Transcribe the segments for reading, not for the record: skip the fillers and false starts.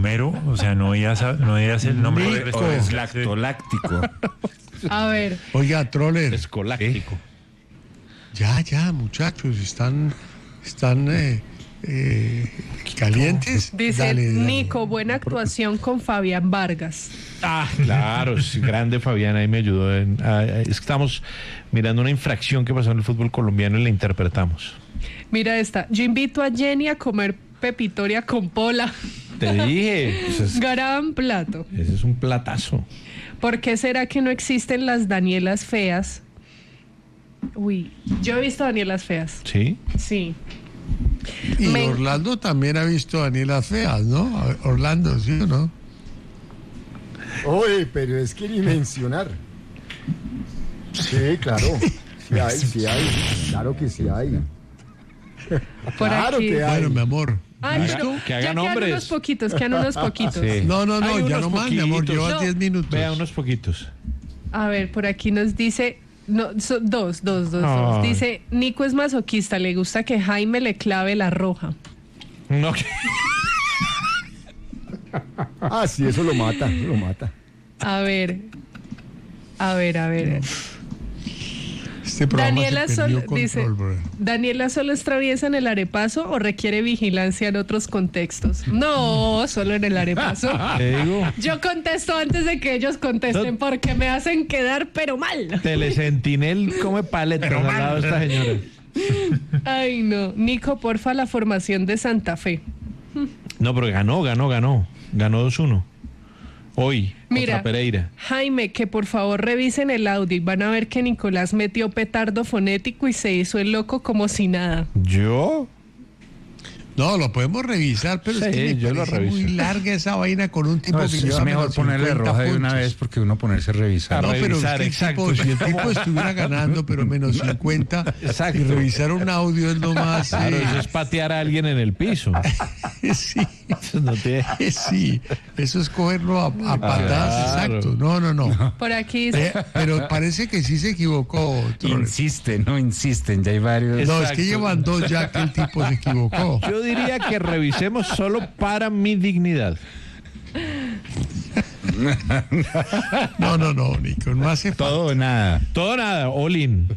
Homero, o sea, no digas el nombre del Nico. restaurante. Es lactoláctico. A ver, Oiga, Troller, Escoláctico. ya, muchachos, están calientes. dice Dale. Nico, buena actuación con Fabián Vargas. Ah, claro, es grande Fabián, ahí me ayudó. Es que estamos mirando una infracción que pasó en el fútbol colombiano y la interpretamos. Mira esta, yo invito a Jenny a comer pepitoria con pola. Te dije, pues Gran plato. ese es un platazo. ¿Por qué será que no existen las Danielas feas? Uy, yo he visto Danielas feas. ¿Sí? Sí. Y Me- Orlando también ha visto a Daniela Feas, ¿no? Orlando, ¿sí o no? Oye, pero es que ni mencionar. Sí, claro. Sí hay. Claro que sí hay. Por Claro aquí. que hay. Bueno, mi amor. Ay, ¿Listo? pero Que ya hagan quedan nombres. unos poquitos, quedan unos poquitos. Sí. No, Hay ya unos no más, mi amor, poquitos. llevas No. 10 minutos. Vea unos poquitos. A ver, por aquí nos dice, no, dos. Ay. Dice, Nico es masoquista, le gusta que Jaime le clave la roja. No, Ah, sí, eso lo mata. A ver. Este programa Daniela se perdió solo dice, control, brother. ¿Daniela solo es traviesa en el arepaso o requiere vigilancia en otros contextos? No, solo en el arepaso. te digo. Yo contesto antes de que ellos contesten porque me hacen quedar pero mal. Telecentinel come paletas al lado de esta señora. Ay, no. Nico, porfa, la formación de Santa Fe. No, pero ganó. Ganó 2-1. Hoy, Mira, contra Pereira. Jaime, que por favor revisen el audio y van a ver que Nicolás metió petardo fonético y se hizo el loco como si nada. ¿Yo? No, lo podemos revisar, pero Sí, es que me yo lo parece muy reviso. larga esa vaina con un tipo No, que es lleva mejor menos ponerle 50 roja de una puntos. vez porque uno ponerse a revisar. No, pero es revisar, que el exacto. tipo, si el tipo estuviera ganando, pero menos 50, Exacto. y revisar un audio es lo más... Claro, eso es patear a alguien en el piso. sí, Eso no tiene... sí, eso es cogerlo a patadas, Claro. exacto. No. Por aquí dice, Pero parece que sí se equivocó. Troller. Insisten, ya hay varios. No, es Exacto. que llevan dos ya que el tipo se equivocó. Yo diría que revisemos solo para mi dignidad. No, Nico, no hace falta. Todo o nada. Todo o nada, all in.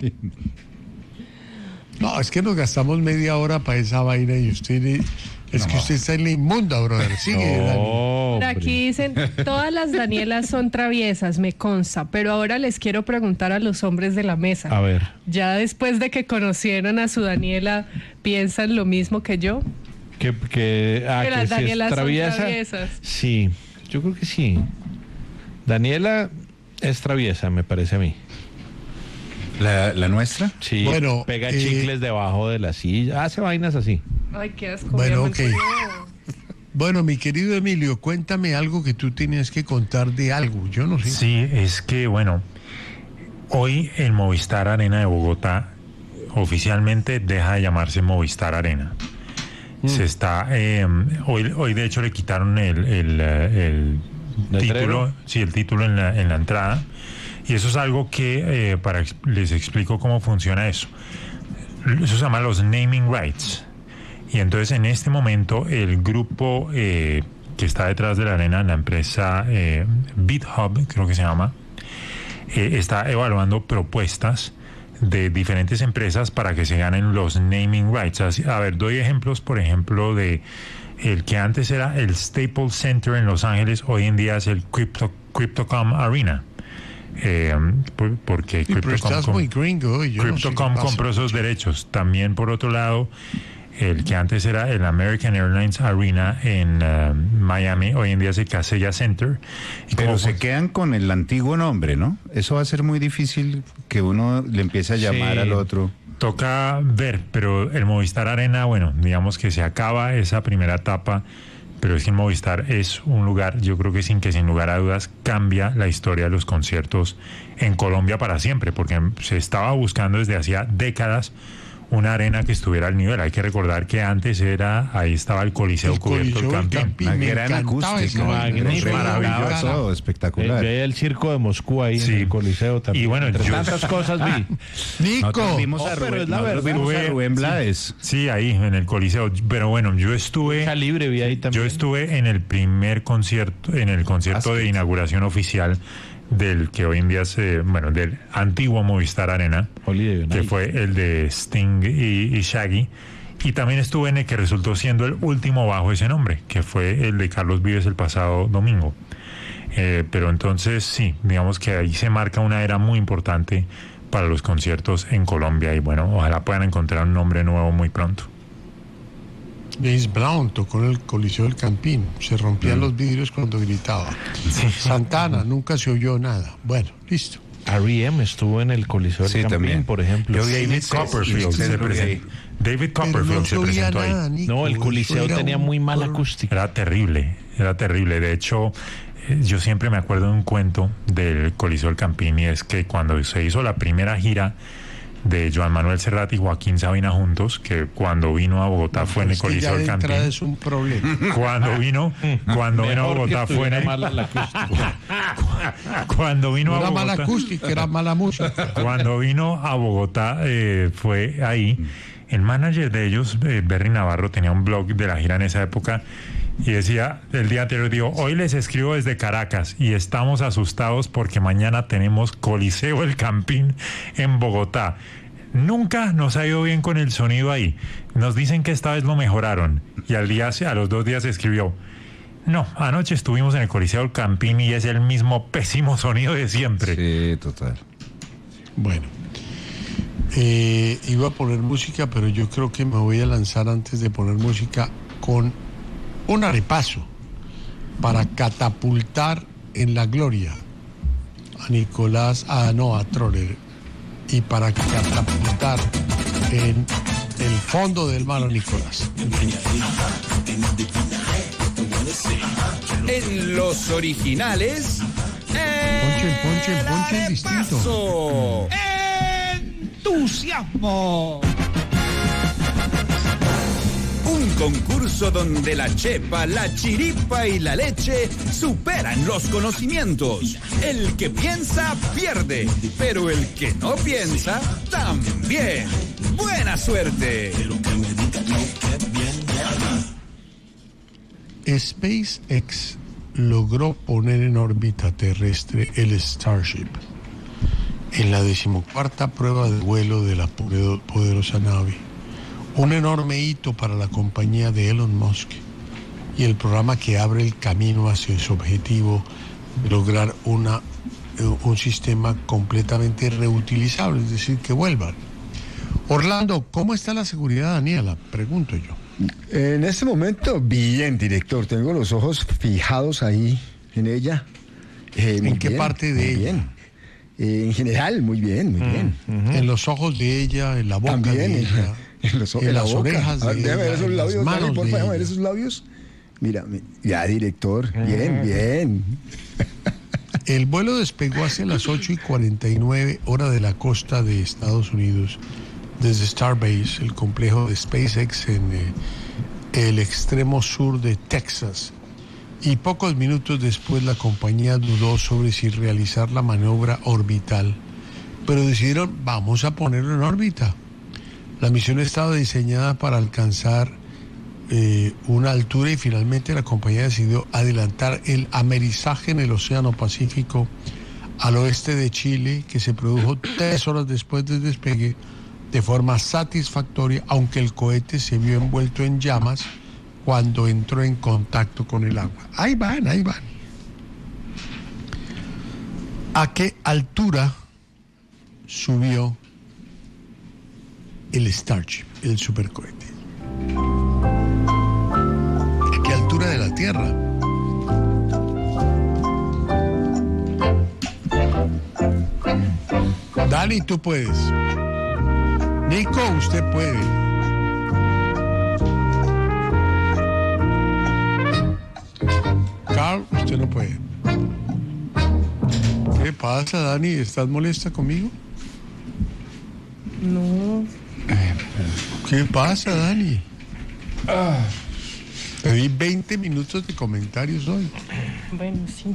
No, es que nos gastamos media hora para esa vaina y usted... Es que usted está en la inmunda, brother. Sigue, Dani. No, por aquí dicen, todas las Danielas son traviesas, me consta, pero ahora les quiero preguntar a los hombres de la mesa. A ver. Ya después de que conocieron a su Daniela, ¿piensan lo mismo que yo? Que Que las sí es Danielas son traviesa. traviesas. Sí, yo creo que sí. Daniela es traviesa, me parece a mí. ¿La nuestra? Sí, Bueno, pega chicles debajo de la silla, hace vainas así. Ay, qué asco. Bueno, mi amor, ok. no. Bueno, mi querido Emilio, cuéntame algo que tú tenías que contar de algo. Yo no sé. Sí, es que, bueno, hoy el Movistar Arena de Bogotá oficialmente deja de llamarse Movistar Arena. Se está, hoy de hecho le quitaron el título, sí, el título en la entrada, y eso es algo que les explico cómo funciona eso. Eso se llama los naming rights. Y entonces en este momento el grupo que está detrás de la arena, la empresa BitHub, creo que se llama, está evaluando propuestas de diferentes empresas para que se ganen los naming rights. Así, a ver, doy ejemplos, por ejemplo, de el que antes era el Staples Center en Los Ángeles, hoy en día es el Crypto.com Arena. Porque Sí, pero estás muy gringo. Yo no sé qué Crypto.com pasa. compró esos derechos. También, por otro lado, el que antes era el American Airlines Arena en Miami, hoy en día es el Kaseya Center. Y Pero como se fue- quedan con el antiguo nombre, ¿no? Eso va a ser muy difícil que uno le empiece a llamar Sí. al otro. Toca ver, pero el Movistar Arena, bueno, digamos que se acaba esa primera etapa, pero es que el Movistar es un lugar, yo creo que sin lugar a dudas, cambia la historia de los conciertos en Colombia para siempre, porque se estaba buscando desde hacía décadas una arena que estuviera al nivel. Hay que recordar que antes ahí estaba el Coliseo cubierto del Campín. Una Me gran encantaba acústica, magnífico. maravilloso, espectacular. Veía el circo de Moscú ahí Sí. en el Coliseo también. Y bueno, entre yo- tantas cosas vi. Nico, Nosotros vimos a pero es la Rubén, verdad. Rubén Blades. Sí, ahí en el Coliseo. Pero bueno, yo estuve Libre vi ahí también. Yo estuve en el primer concierto, en el concierto de inauguración oficial del que hoy en día del antiguo Movistar Arena, Holiday on que Ice. fue el de Sting y Shaggy. Y también estuve en el que resultó siendo el último bajo ese nombre, que fue el de Carlos Vives el pasado domingo. Pero entonces sí, digamos que ahí se marca una era muy importante para los conciertos en Colombia y bueno, ojalá puedan encontrar un nombre nuevo muy pronto. James Brown tocó en el Coliseo del Campín. Se rompían los vidrios cuando gritaba. Santana, nunca se oyó nada. Bueno, listo. R.E.M. estuvo en el Coliseo del Sí, Campín, también. por ejemplo. Yo vi ahí David Copperfield se presentó. David Pero Copperfield no se se oía presentó ahí. nada, Nico. No, el Eso Coliseo era tenía un muy mala coro. acústica. Era terrible. De hecho, yo siempre me acuerdo de un cuento del Coliseo del Campín y es que cuando se hizo la primera gira de Joan Manuel Serrat y Joaquín Sabina juntos, que cuando vino a Bogotá fue en el Es que ya Coliseo de del entrada Campín. es un problema. Cuando vino a Bogotá fue en el, mala la acústica. cuando vino No a era mala Bogotá. acústica, era mala música. Cuando vino a Bogotá fue ahí. El manager de ellos, Berry Navarro, tenía un blog de la gira en esa época y decía, el día anterior, digo, hoy les escribo desde Caracas y estamos asustados porque mañana tenemos Coliseo El Campín en Bogotá. Nunca nos ha ido bien con el sonido ahí. Nos dicen que esta vez lo mejoraron y a los 2 días escribió, no, anoche estuvimos en el Coliseo El Campín y es el mismo pésimo sonido de siempre. Sí, total. Bueno, iba a poner música, pero yo creo que me voy a lanzar antes de poner música con un repaso para catapultar en la gloria a Troller y para catapultar en el fondo del mar a Nicolás. En los originales. Ponche es distinto. ¡Entusiasmo! Un concurso donde la chepa, la chiripa y la leche superan los conocimientos. El que piensa pierde, pero el que no piensa también. ¡Buena suerte! SpaceX logró poner en órbita terrestre el Starship en la 14ª prueba de vuelo de la poderosa nave. Un enorme hito para la compañía de Elon Musk y el programa que abre el camino hacia su objetivo de lograr un sistema completamente reutilizable, es decir, que vuelvan. Orlando, ¿cómo está la seguridad, Daniela? Pregunto yo. En este momento, bien, director. Tengo los ojos fijados ahí en ella. ¿En qué parte de ella? Bien. En general, muy bien, muy bien. En los ojos de ella, en la boca También de ella, en las boca. orejas A ver, de déjame ver ella, esos en las labios, Dani, manos porfa, de déjame ver ella. esos labios. Mira, ya, director. Bien, bien. El vuelo despegó hacia las 8:49 hora de la costa de Estados Unidos desde Starbase, el complejo de SpaceX en el extremo sur de Texas. Y pocos minutos después la compañía dudó sobre si realizar la maniobra orbital, pero decidieron, vamos a ponerlo en órbita. La misión estaba diseñada para alcanzar una altura y finalmente la compañía decidió adelantar el amerizaje en el Océano Pacífico al oeste de Chile, que se produjo 3 horas después del despegue de forma satisfactoria, aunque el cohete se vio envuelto en llamas cuando entró en contacto con el agua. Ahí van. ¿A qué altura subió el Starship, el supercohete? ¿A qué altura de la Tierra? Dani, tú puedes. Nico, usted puede. Carl, usted no puede. ¿Qué pasa, Dani? ¿Estás molesta conmigo? No. ¿Qué pasa, Dani? Te di 20 minutos de comentarios hoy. Bueno, sí.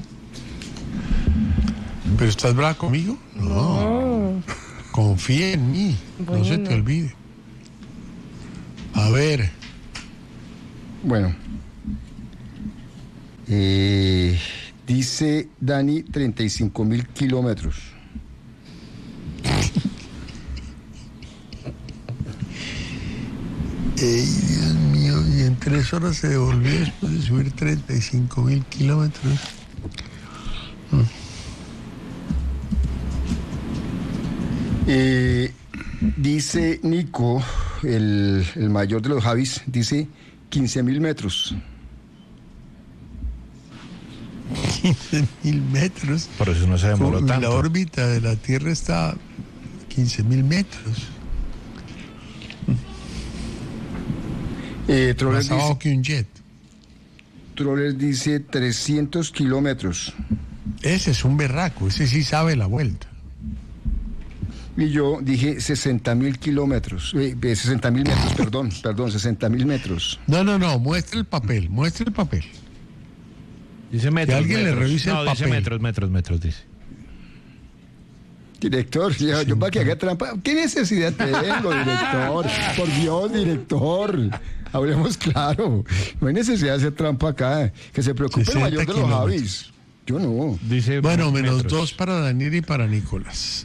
¿Pero estás brava conmigo? No. Confía en mí. No se te olvide. A ver. Bueno. Dice Dani 35.000 kilómetros. Dios mío, y en 3 horas se devolvió después de subir 35.000 kilómetros. Dice Nico, el mayor de los Javis, dice 15.000 metros. 15.000 metros. Por eso no se demoró La tanto. órbita de la Tierra está a 15.000 metros. Más abajo que un jet. Troller dice 300 kilómetros. Ese es un berraco, ese sí sabe la vuelta. Y yo dije 60.000 kilómetros. 60.000 metros, perdón, 60.000 metros. No, muestra el papel. Dice metros. Que alguien le metros. revise el No, dice papel. metros, dice. Director, yo para que haga trampa. ¿Qué necesidad tengo, director? Por Dios, director. Hablemos claro. No hay necesidad de hacer trampa acá. Que se preocupe el 60 mayor de los kilómetros. Javis. Yo no. Dice Bueno, menos metros. 2 para Daniel y para Nicolás.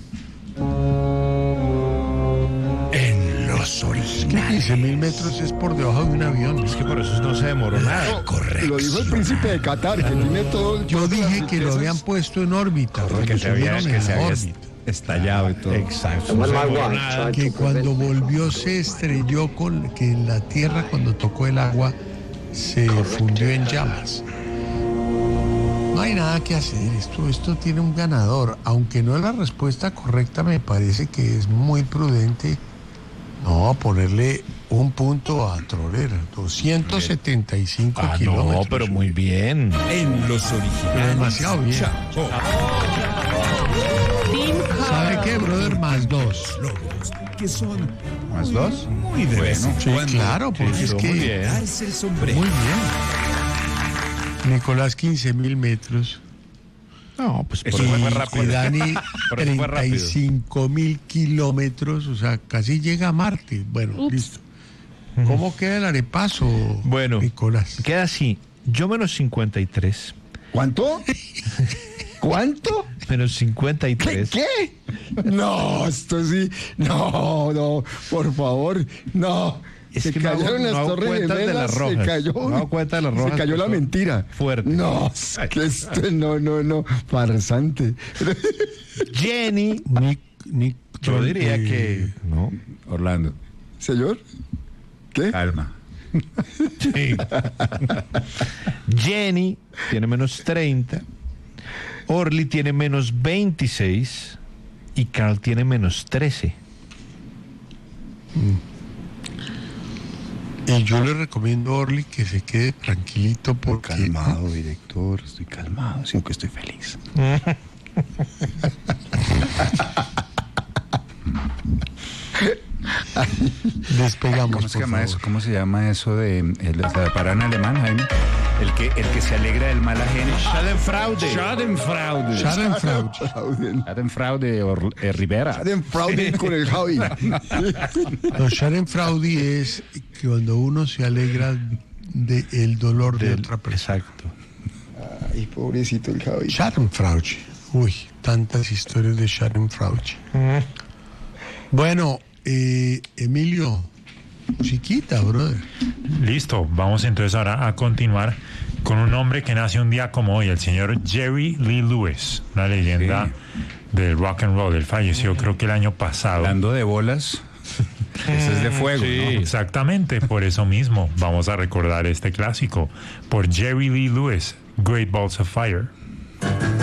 En los originales. 15.000 metros es por debajo de un avión. Es que por eso no se demoró nada. Lo dijo el príncipe de Qatar, que tiene todo. Yo dije que lo habían puesto en órbita. Que se había, subieron en la había órbita. estallado y todo. Exacto. No se demoró nada. Que cuando volvió se estrelló con que en la Tierra cuando tocó el agua se fundió en llamas. No hay nada que hacer, esto tiene un ganador, aunque no es la respuesta correcta, me parece que es muy prudente ponerle un punto a Troller, 275 kilómetros. No, pero muy bien. En los Pero originales. demasiado bien. Chao. ¿Sabe qué, brother? Más 2. Logros que son ¿Más 2? muy de vez en Sí, cuando. claro, porque es estuvo que... muy bien. Darse el sombrero. Muy bien. Nicolás, 15.000 metros. No, pues por Y, eso fue rápido. y Dani, Por eso fue rápido. 35.000 kilómetros, o sea, casi llega a Marte. Bueno, listo. ¿Cómo queda el arepaso, Bueno, Nicolás? queda así. Yo menos 53. ¿Cuánto? ¿Cuánto? Menos 53. ¿Qué? No, esto sí. No, por favor, no. Es Se que no hago- cayeron no las hago torres cuentas de gemelas, las rojas. se cayó. No hago cuentas de las rojas, Se cayó la que son mentira. fuertes. No, es que esto no, farsante. Jenny. Yo diría que. No. Orlando, Señor, ¿qué? calma. Sí. Jenny tiene menos 30. Orly tiene menos 26. Y Carl tiene menos 13. Y yo le recomiendo a Orly que se quede tranquilito porque Calmado, director, estoy calmado, siento que estoy feliz. despegamos, ¿Cómo se por llama favor. eso? ¿Cómo se llama eso de la parada en alemán, Jaime? El que se alegra del mal ajeno. Schadenfreude. Schadenfreude. Schadenfreude. Schadenfreude Rivera. Den fraude con el Javi. No, Schadenfreude es que cuando uno se alegra del dolor de otra persona. Exacto. Ay, pobrecito el Javi. Schadenfreude. Uy, tantas historias de Schadenfreude. Bueno, Emilio, musiquita, brother. Listo, vamos entonces ahora a continuar con un hombre que nace un día como hoy, el señor Jerry Lee Lewis, una leyenda del rock and roll. Él falleció creo que el año pasado. Hablando de bolas, ese es de fuego, Sí. ¿no? Exactamente, por eso mismo vamos a recordar este clásico por Jerry Lee Lewis, Great Balls of Fire.